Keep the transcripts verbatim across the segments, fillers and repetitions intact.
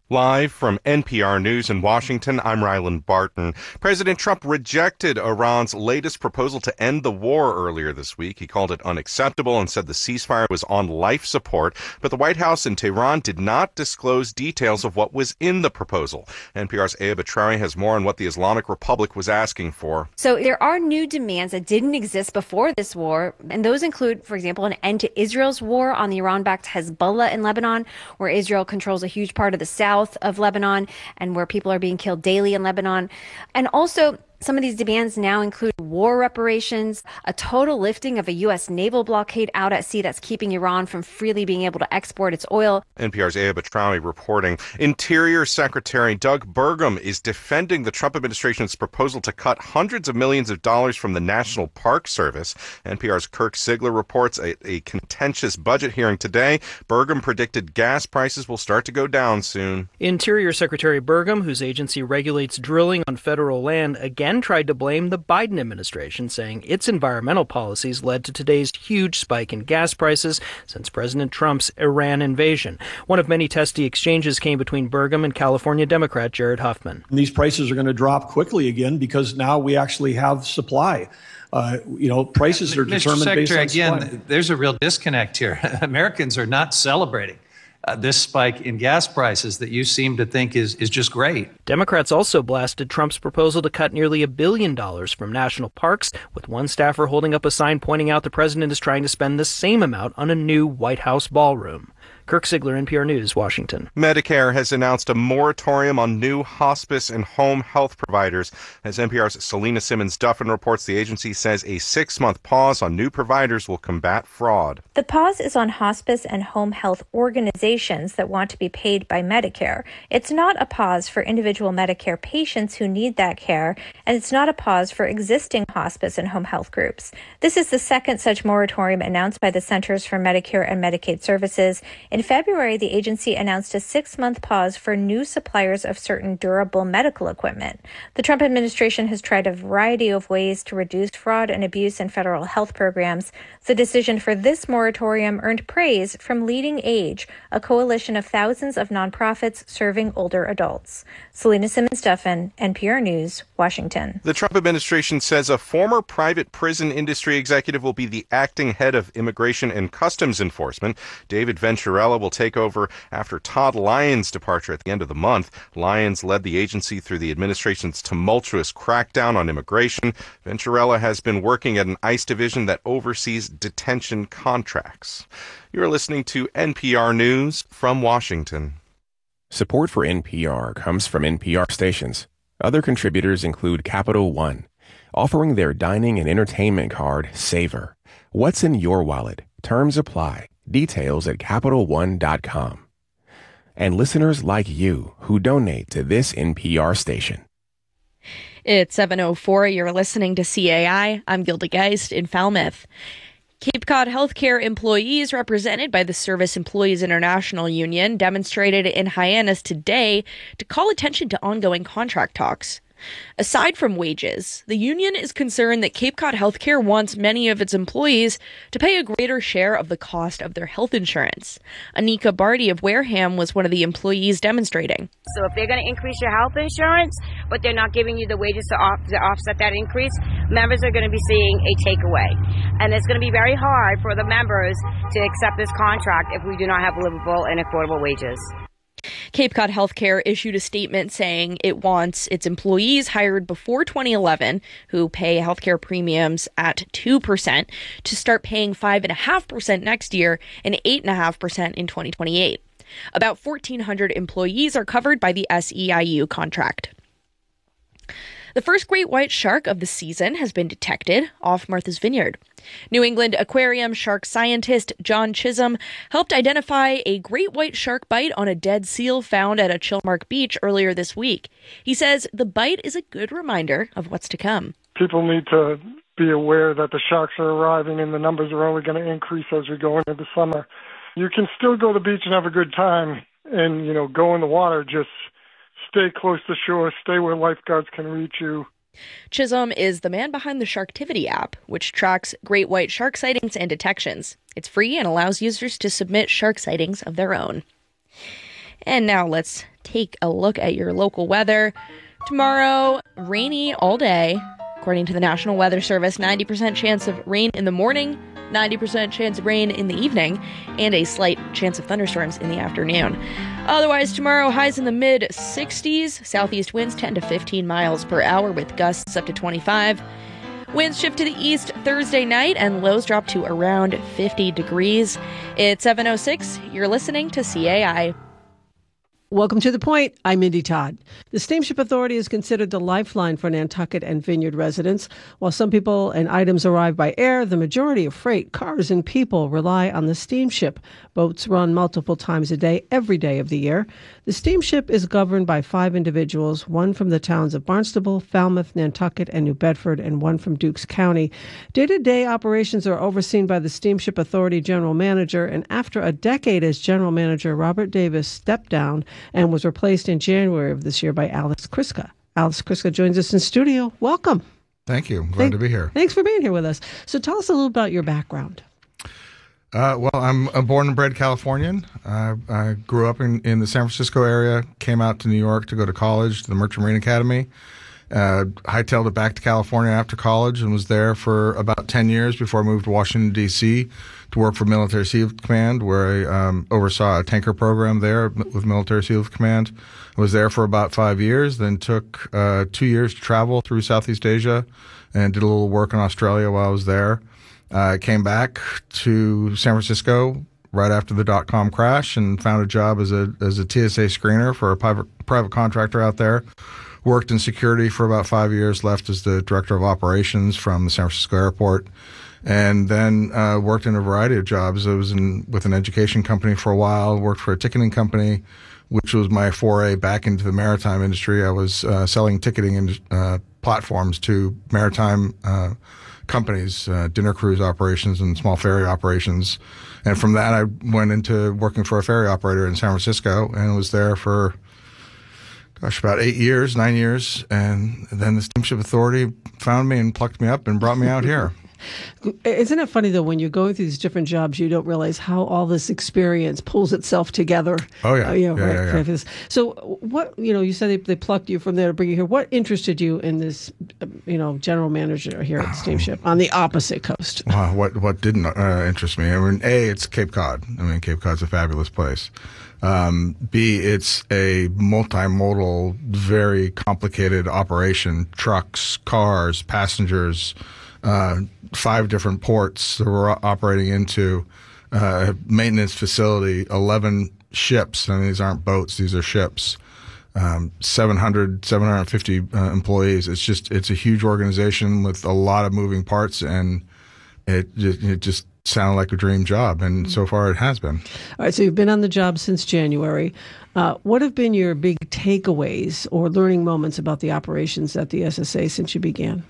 Live from N P R News in Washington, I'm Ryland Barton. President Trump rejected Iran's latest proposal to end the war earlier this week. He called it unacceptable and said the ceasefire was on life support. But the White House in Tehran did not disclose details of what was in the proposal. N P R's Aya Batrawi has more on what the Islamic Republic was asking for. So there are new demands that didn't exist before this war, and those include, for example, an end to Israel's war on the Iran-backed Hezbollah in Lebanon, where Israel controls a huge part of the south of Lebanon and where people are being killed daily in Lebanon. And also, some of these demands now include war reparations, a total lifting of a U S naval blockade out at sea that's keeping Iran from freely being able to export its oil. N P R's Aya Batrawi reporting. Interior Secretary Doug Burgum is defending the Trump administration's proposal to cut hundreds of millions of dollars from the National Park Service. N P R's Kirk Siegler reports a, a contentious budget hearing today. Burgum predicted gas prices will start to go down soon. Interior Secretary Burgum, whose agency regulates drilling on federal land, again tried to blame the Biden administration, saying its environmental policies led to today's huge spike in gas prices since President Trump's Iran invasion. One of many testy exchanges came between Burgum and California Democrat Jared Huffman. These prices are going to drop quickly again because now we actually have supply. Uh, you know, prices are Mister determined based on again, supply. There's a real disconnect here. Americans are not celebrating Uh, this spike in gas prices that you seem to think is, is just great. Democrats also blasted Trump's proposal to cut nearly a billion dollars from national parks, with one staffer holding up a sign pointing out the president is trying to spend the same amount on a new White House ballroom. Kirk Siegler, N P R News, Washington. Medicare has announced a moratorium on new hospice and home health providers. As N P R's Selena Simmons-Duffin reports, the agency says a six-month pause on new providers will combat fraud. The pause is on hospice and home health organizations that want to be paid by Medicare. It's not a pause for individual Medicare patients who need that care, and it's not a pause for existing hospice and home health groups. This is the second such moratorium announced by the Centers for Medicare and Medicaid Services. In February, the agency announced a six-month pause for new suppliers of certain durable medical equipment. The Trump administration has tried a variety of ways to reduce fraud and abuse in federal health programs. The decision for this moratorium earned praise from Leading Age, a coalition of thousands of nonprofits serving older adults. Selena Simmons-Duffin, N P R News, Washington. The Trump administration says a former private prison industry executive will be the acting head of Immigration and Customs Enforcement. David Venturella will take over after Todd Lyons' departure at the end of the month. Lyons led the agency through the administration's tumultuous crackdown on immigration. Venturella has been working at an ICE division that oversees detention contracts. You're listening to N P R News from Washington. Support for N P R comes from N P R stations. Other contributors include Capital One, offering their dining and entertainment card, Savor. What's in your wallet? Terms apply. Details at Capital One dot com. And listeners like you who donate to this N P R station. It's seven oh four. You're listening to C A I. I'm Gilda Geist in Falmouth. Cape Cod healthcare employees represented by the Service Employees International Union demonstrated in Hyannis today to call attention to ongoing contract talks. Aside from wages, the union is concerned that Cape Cod Healthcare wants many of its employees to pay a greater share of the cost of their health insurance. Anika Barty of Wareham was one of the employees demonstrating. So if they're going to increase your health insurance, but they're not giving you the wages to, off- to offset that increase, members are going to be seeing a takeaway. And it's going to be very hard for the members to accept this contract if we do not have livable and affordable wages. Cape Cod Healthcare issued a statement saying it wants its employees hired before twenty eleven, who pay healthcare premiums at two percent, to start paying five point five percent next year and eight point five percent in twenty twenty-eight. About fourteen hundred employees are covered by the S E I U contract. The first great white shark of the season has been detected off Martha's Vineyard. New England aquarium shark scientist John Chisholm helped identify a great white shark bite on a dead seal found at a Chilmark beach earlier this week. He says the bite is a good reminder of what's to come. People need to be aware that the sharks are arriving and the numbers are only going to increase as we go into the summer. You can still go to the beach and have a good time and, you know, go in the water, just stay close to shore, stay where lifeguards can reach you. Chisholm is the man behind the Sharktivity app, which tracks great white shark sightings and detections. It's free and allows users to submit shark sightings of their own. And now let's take a look at your local weather. Tomorrow, rainy all day. According to the National Weather Service, ninety percent chance of rain in the morning, ninety percent chance of rain in the evening, and a slight chance of thunderstorms in the afternoon. Otherwise, tomorrow, highs in the mid sixties, southeast winds ten to fifteen miles per hour with gusts up to twenty-five. Winds shift to the east Thursday night and lows drop to around fifty degrees. It's seven oh six. You're listening to C A I. Welcome to The Point. I'm Mindy Todd. The Steamship Authority is considered the lifeline for Nantucket and Vineyard residents. While some people and items arrive by air, the majority of freight, cars, and people rely on the steamship. Boats run multiple times a day, every day of the year. The steamship is governed by five individuals, one from the towns of Barnstable, Falmouth, Nantucket, and New Bedford, and one from Dukes County. Day-to-day operations are overseen by the Steamship Authority General Manager, and after a decade as General Manager, Robert Davis stepped down and was replaced in January of this year by Alex Kriska. Alex Kriska joins us in studio. Welcome. Thank you. I'm glad Thank, to be here. Thanks for being here with us. So tell us a little about your background. Uh, well, I'm a born and bred Californian. Uh, I grew up in, in the San Francisco area, came out to New York to go to college, to the Merchant Marine Academy. Uh, hightailed it back to California after college and was there for about ten years before I moved to Washington, D C to work for Military SEAL Command, where I um, oversaw a tanker program there with Military SEAL Command. I was there for about five years, then took uh, two years to travel through Southeast Asia and did a little work in Australia while I was there. I uh, came back to San Francisco right after the dot-com crash and found a job as a as a T S A screener for a private, private contractor out there. Worked in security for about five years, left as the director of operations from the San Francisco airport, and then uh, worked in a variety of jobs. I was in with an education company for a while, worked for a ticketing company, which was my foray back into the maritime industry. I was uh, selling ticketing in, uh, platforms to maritime uh, companies, uh, dinner cruise operations and small ferry operations. And from that, I went into working for a ferry operator in San Francisco and was there for Gosh, about eight years, nine years, and then the Steamship Authority found me and plucked me up and brought me out here. Isn't it funny, though, when you're going through these different jobs, you don't realize how all this experience pulls itself together. Oh, yeah. Uh, you know, yeah, right, yeah, yeah. So what, you know, you said they, they plucked you from there to bring you here. What interested you in this, you know, general manager here at Steamship on the opposite coast? Wow, what, what didn't uh, interest me? I mean, A, it's Cape Cod. I mean, Cape Cod's a fabulous place. Um, B, it's a multimodal, very complicated operation. Trucks, cars, passengers, uh, five different ports that we're operating into, uh, maintenance facility, eleven ships. I mean, these aren't boats, these are ships. Um, seven hundred, seven hundred fifty uh, employees. It's just, it's a huge organization with a lot of moving parts, and it just, it just sounded like a dream job, and so far it has been. All right, so you've been on the job since January. Uh, what have been your big takeaways or learning moments about the operations at the S S A since you began?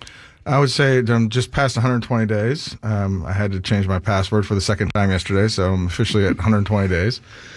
I would say I'm just past one hundred twenty days. Um, I had to change my password for the second time yesterday, so I'm officially at one hundred twenty days.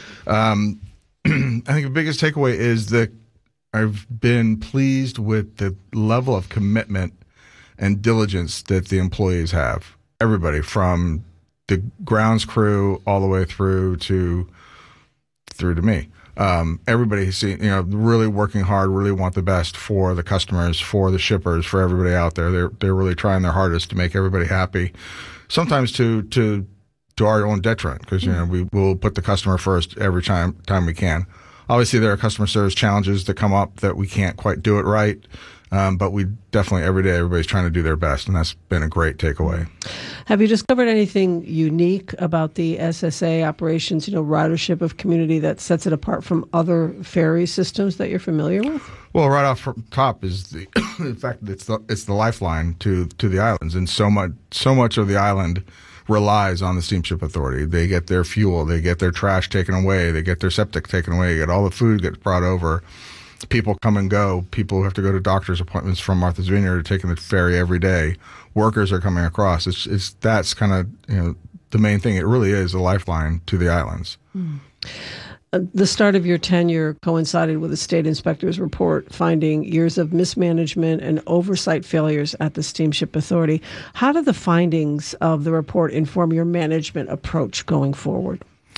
Um, I think the biggest takeaway is that I've been pleased with the level of commitment and diligence that the employees have. Everybody from the grounds crew all the way through to through to me. Um, everybody, see, you know, really working hard, really want the best for the customers, for the shippers, for everybody out there. They're they're really trying their hardest to make everybody happy. Sometimes to to to our own detriment, because you know we will put the customer first every time time we can. Obviously, there are customer service challenges that come up that we can't quite do it right. Um, but we definitely, every day, everybody's trying to do their best, and that's been a great takeaway. Have you discovered anything unique about the S S A operations, you know, ridership of community that sets it apart from other ferry systems that you're familiar with? Well, right off top is the, the fact that it's the, it's the lifeline to to the islands, and so much so much of the island relies on the Steamship Authority. They get their fuel, they get their trash taken away, they get their septic taken away, they get all the food gets brought over. People come and go. People have to go to doctor's appointments from Martha's Vineyard, are taking the ferry every day. Workers are coming across. It's, it's that's kind of, you know, the main thing. It really is a lifeline to the islands. Mm. Uh, the start of your tenure coincided with the state inspector's report finding years of mismanagement and oversight failures at the Steamship Authority. How do the findings of the report inform your management approach going forward?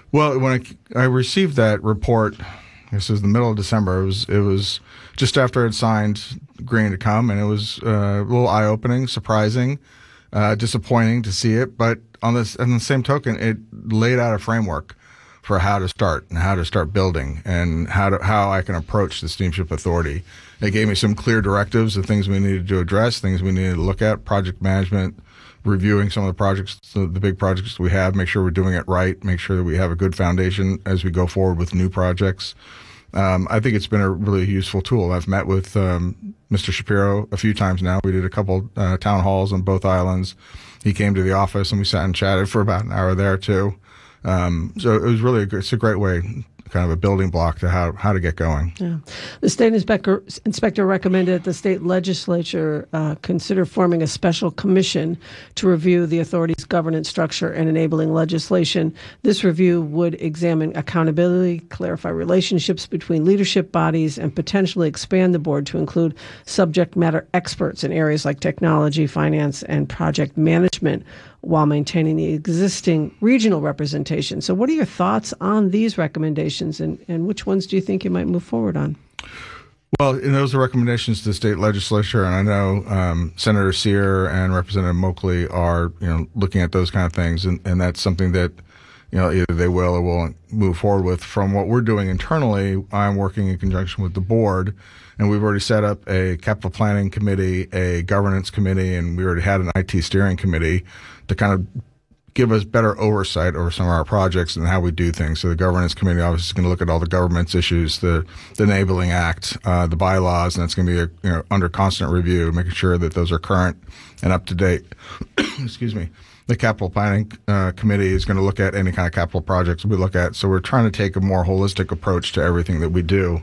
Well, when I, I received that report, this was the middle of December. It was it was just after I had signed agreeing to come, and it was uh, a little eye-opening, surprising, uh, disappointing to see it. But on this, on the same token, it laid out a framework for how to start and how to start building and how to how I can approach the Steamship Authority. It gave me some clear directives of things we needed to address, things we needed to look at, project management, reviewing some of the projects, the, the big projects we have, make sure we're doing it right, make sure that we have a good foundation as we go forward with new projects. Um, I think it's been a really useful tool. I've met with um, Mister Shapiro a few times now. We did a couple uh, town halls on both islands. He came to the office and we sat and chatted for about an hour there too. Um, so it was really a good, it's a great way, kind of a building block to how, how to get going. Yeah. The state inspector, inspector recommended that the state legislature uh, consider forming a special commission to review the authority's governance structure and enabling legislation. This review would examine accountability, clarify relationships between leadership bodies, and potentially expand the board to include subject matter experts in areas like technology, finance, and project management, while maintaining the existing regional representation. So what are your thoughts on these recommendations, and, and which ones do you think you might move forward on? Well, and those are recommendations to the state legislature, and I know um, Senator Sear and Representative Moakley are, you know, looking at those kind of things, and, and that's something that, you know, either they will or will move forward with. From what we're doing internally, I'm working in conjunction with the board, and we've already set up a capital planning committee, a governance committee, and we already had an I T steering committee to kind of give us better oversight over some of our projects and how we do things. So the governance committee obviously is going to look at all the government's issues, the, the Enabling Act, uh, the bylaws, and it's going to be a, you know, under constant review, making sure that those are current and up to date. Excuse me. The capital planning uh, committee is going to look at any kind of capital projects we look at. So we're trying to take a more holistic approach to everything that we do.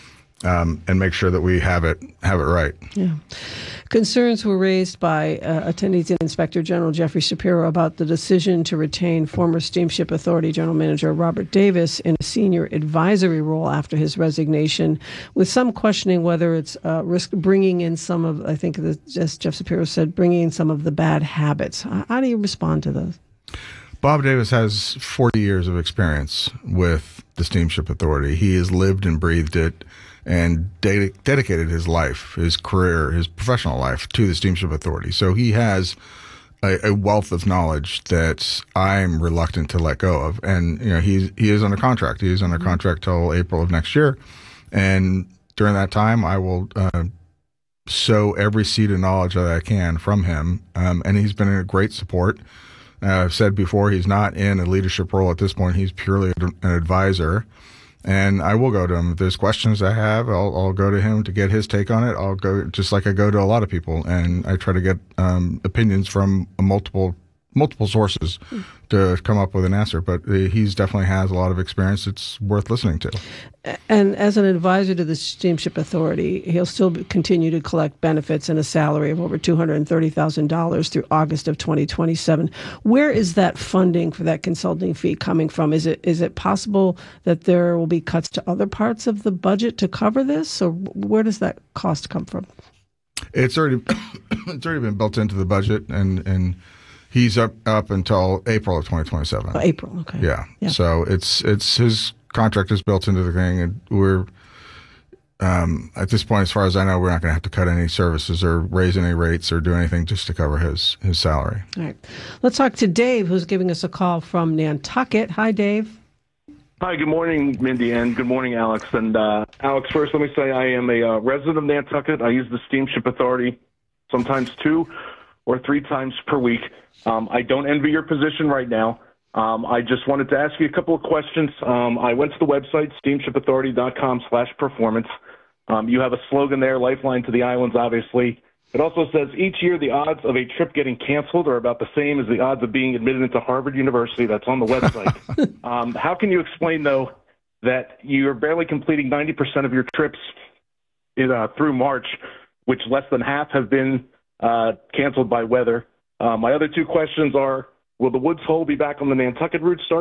Um, and make sure that we have it have it right. Yeah. Concerns were raised by uh, attendees and Inspector General Jeffrey Shapiro about the decision to retain former Steamship Authority General Manager Robert Davis in a senior advisory role after his resignation, with some questioning whether it's uh, risk bringing in some of, I think, the, as Jeff Shapiro said, bringing in some of the bad habits. How do you respond to those? Bob Davis has forty years of experience with the Steamship Authority. He has lived and breathed it and de- dedicated his life, his career, his professional life to the Steamship Authority. So he has a, a wealth of knowledge that I'm reluctant to let go of. And, you know, he's, he is under contract. He is under contract till April of next year. And during that time, I will uh, sow every seed of knowledge that I can from him. Um, and he's been a great support. Uh, I've said before, he's not in a leadership role at this point. He's purely an advisor. And I will go to him. If there's questions I have, I'll, I'll go to him to get his take on it. I'll go just like I go to a lot of people, and I try to get um, opinions from multiple multiple sources to come up with an answer. But he's definitely has a lot of experience. It's worth listening to. And as an advisor to the Steamship Authority, he'll still continue to collect benefits and a salary of over two hundred thirty thousand dollars through August of twenty twenty-seven. Where is that funding for that consulting fee coming from? Is it is it possible that there will be cuts to other parts of the budget to cover this, or where does that cost come from? It's already it's already been built into the budget, and and he's up up until April of twenty twenty-seven. Oh, April, okay. Yeah. yeah. So it's it's his contract is built into the thing, and we're um, at this point, as far as I know, we're not going to have to cut any services or raise any rates or do anything just to cover his his salary. All right. Let's talk to Dave, who's giving us a call from Nantucket. Hi, Dave. Hi, good morning, Mindy, and good morning, Alex. And uh, Alex, first, let me say I am a uh, resident of Nantucket. I use the Steamship Authority sometimes two or three times per week. Um, I don't envy your position right now. Um, I just wanted to ask you a couple of questions. Um, I went to the website, steamshipauthority.com slash performance. Um, you have a slogan there, Lifeline to the Islands, obviously. It also says each year the odds of a trip getting canceled are about the same as the odds of being admitted into Harvard University. That's on the website. um, how can you explain, though, that you're barely completing ninety percent of your trips in, uh, through March, which less than half have been uh, canceled by weather? Uh, my other two questions are, will the Woods Hole be back on the Nantucket route starting